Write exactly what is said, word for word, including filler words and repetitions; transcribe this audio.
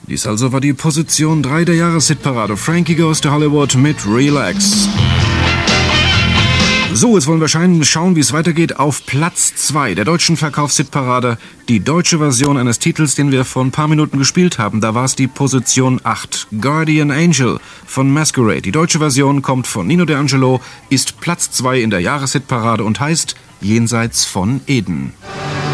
Dies also war die Position drei der Jahreshitparade. Frankie Goes to Hollywood mit Relax. So, jetzt wollen wir schauen, wie es weitergeht. Auf Platz zwei der deutschen Verkaufshitparade die deutsche Version eines Titels, den wir vor ein paar Minuten gespielt haben. Da war es die Position acht. Guardian Angel von Masquerade. Die deutsche Version kommt von Nino D'Angelo, ist Platz zwei in der Jahreshitparade und heißt Jenseits von Eden.